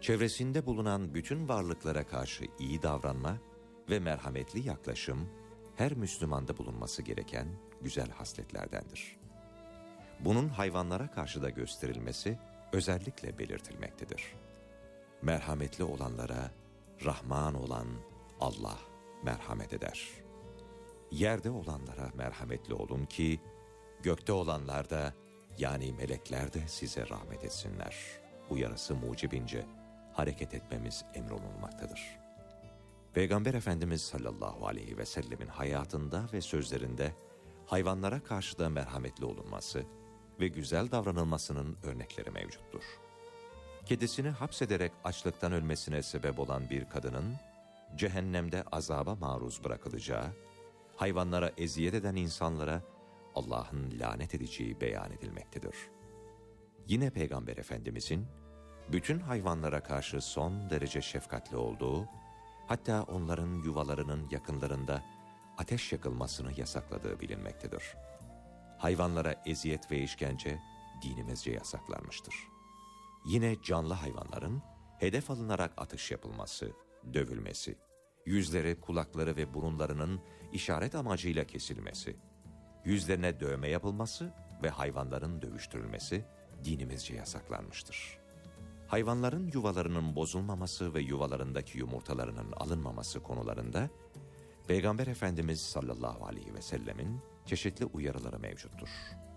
Çevresinde bulunan bütün varlıklara karşı iyi davranma ve merhametli yaklaşım, her Müslümanda bulunması gereken güzel hasletlerdendir. Bunun hayvanlara karşı da gösterilmesi özellikle belirtilmektedir. Merhametli olanlara Rahman olan Allah merhamet eder. Yerde olanlara merhametli olun ki gökte olanlar da, yani melekler de size rahmet etsinler. Uyarısı mucibince hareket etmemiz emrolunmaktadır. Peygamber Efendimiz sallallahu aleyhi ve sellemin hayatında ve sözlerinde hayvanlara karşı da merhametli olunması ve güzel davranılmasının örnekleri mevcuttur. Kedisini hapsederek açlıktan ölmesine sebep olan bir kadının cehennemde azaba maruz bırakılacağı, hayvanlara eziyet eden insanlara Allah'ın lanet edeceği beyan edilmektedir. Yine Peygamber Efendimizin bütün hayvanlara karşı son derece şefkatli olduğu, hatta onların yuvalarının yakınlarında ateş yakılmasını yasakladığı bilinmektedir. Hayvanlara eziyet ve işkence dinimizce yasaklanmıştır. Yine canlı hayvanların hedef alınarak atış yapılması, dövülmesi, yüzleri, kulakları ve burunlarının işaret amacıyla kesilmesi, yüzlerine dövme yapılması ve hayvanların dövüştürülmesi dinimizce yasaklanmıştır. Hayvanların yuvalarının bozulmaması ve yuvalarındaki yumurtalarının alınmaması konularında Peygamber Efendimiz sallallahu aleyhi ve sellemin çeşitli uyarıları mevcuttur.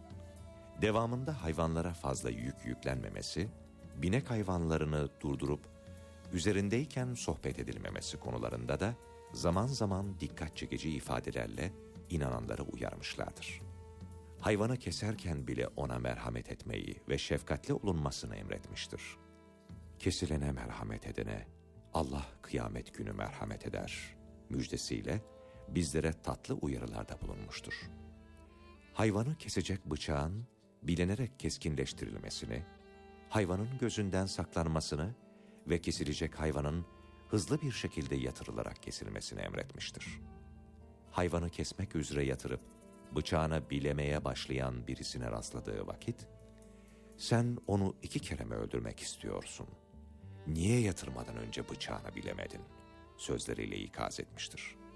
Devamında hayvanlara fazla yük yüklenmemesi, binek hayvanlarını durdurup üzerindeyken sohbet edilmemesi konularında da zaman zaman dikkat çekici ifadelerle inananları uyarmışlardır. Hayvanı keserken bile ona merhamet etmeyi ve şefkatli olunmasını emretmiştir. Kesilene merhamet edene Allah kıyamet günü merhamet eder müjdesiyle bizlere tatlı uyarılarda bulunmuştur. Hayvanı kesecek bıçağın bilenerek keskinleştirilmesini, hayvanın gözünden saklanmasını ve kesilecek hayvanın hızlı bir şekilde yatırılarak kesilmesini emretmiştir. Hayvanı kesmek üzere yatırıp bıçağına bilemeye başlayan birisine rastladığı vakit, "Sen onu 2 kere mi öldürmek istiyorsun? Niye yatırmadan önce bıçağına bilemedin?" sözleriyle ikaz etmiştir.